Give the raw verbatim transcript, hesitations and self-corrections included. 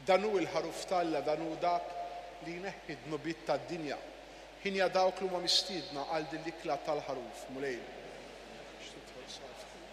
Dan hu l-ħaruf tal-Alla, dan hu dak li jneħħi d-nubiet tad-dinja. Ħinja dawk li huma mistiedna għal din l-ikla tal-ħaruf mulejn.